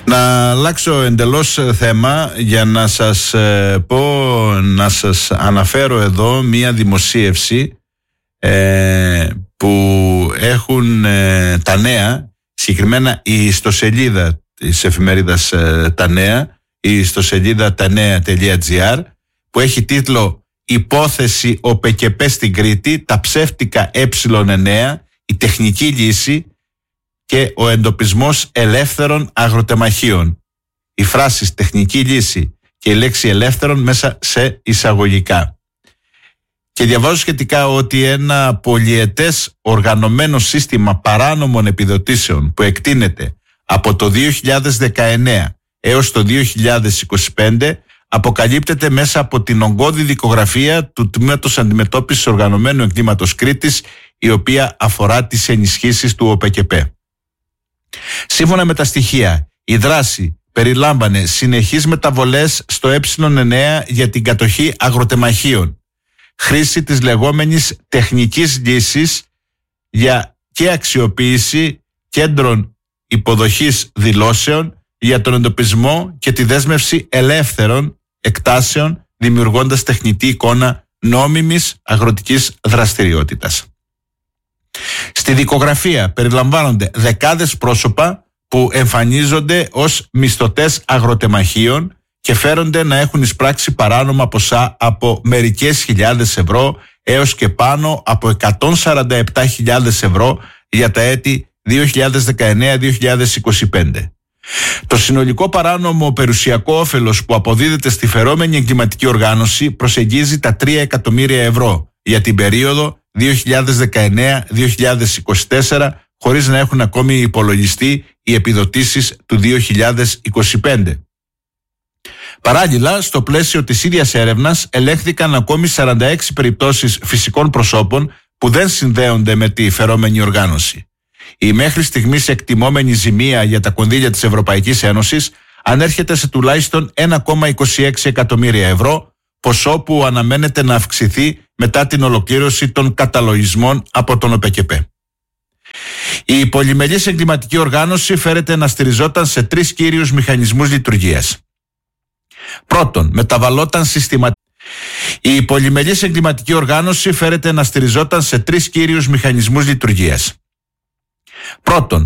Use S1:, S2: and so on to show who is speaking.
S1: Να αλλάξω εντελώς θέμα για να σας να σας αναφέρω εδώ μία δημοσίευση που έχουν τα Νέα, συγκεκριμένα η ιστοσελίδα της εφημερίδας τα Νέα, η ιστοσελίδα tanea.gr, που έχει τίτλο «Υπόθεση ΟΠΕΚΕΠΕ στην Κρήτη, τα ψεύτικα ε9, η τεχνική λύση και ο εντοπισμός ελεύθερων αγροτεμαχίων». Οι φράσεις τεχνική λύση και η λέξη ελεύθερων μέσα σε εισαγωγικά. Και διαβάζω σχετικά ότι ένα πολυετές οργανωμένο σύστημα παράνομων επιδοτήσεων που εκτείνεται από το 2019 έως το 2025 αποκαλύπτεται μέσα από την ογκώδη δικογραφία του Τμήματος Αντιμετώπισης Οργανωμένου Εγκλήματος Κρήτης, η οποία αφορά τις ενισχύσεις του ΟΠΕΚΕΠΕ. Σύμφωνα με τα στοιχεία, η δράση περιλάμβανε συνεχείς μεταβολές στο ε9 για την κατοχή αγροτεμαχίων, χρήση της λεγόμενης τεχνικής λύσης για και αξιοποίηση κέντρων υποδοχής δηλώσεων για τον εντοπισμό και τη δέσμευση ελεύθερων εκτάσεων, δημιουργώντας τεχνητή εικόνα νόμιμης αγροτικής δραστηριότητας. Στη δικογραφία περιλαμβάνονται δεκάδες πρόσωπα που εμφανίζονται ως μισθωτές αγροτεμαχίων και φέρονται να έχουν εισπράξει παράνομα ποσά από μερικές χιλιάδες ευρώ έως και πάνω από 147.000 ευρώ για τα έτη 2019-2025. Το συνολικό παράνομο περιουσιακό όφελος που αποδίδεται στη φερόμενη εγκληματική οργάνωση προσεγγίζει τα 3 εκατομμύρια ευρώ για την περίοδο 2019-2024, χωρίς να έχουν ακόμη υπολογιστεί οι επιδοτήσεις του 2025. Παράλληλα, στο πλαίσιο της ίδιας έρευνας ελέγχθηκαν ακόμη 46 περιπτώσεις φυσικών προσώπων που δεν συνδέονται με τη φερόμενη οργάνωση. Η μέχρι στιγμής εκτιμόμενη ζημία για τα κονδύλια της Ευρωπαϊκής Ένωσης ανέρχεται σε τουλάχιστον 1,26 εκατομμύρια ευρώ, ποσό που αναμένεται να αυξηθεί μετά την ολοκλήρωση των καταλογισμών από τον ΟΠΕΚΕΠΕ. Η πολυμελής εγκληματική οργάνωση φέρεται να στηριζόταν σε 3 κύριους μηχανισμούς λειτουργίας. Πρώτον, μεταβαλόταν συστηματικά. Η πολυμελής εγκληματική οργάνωση φέρεται να στηριζόταν σε 3 κύριους μηχανισμούς λειτουργίας. Πρώτον,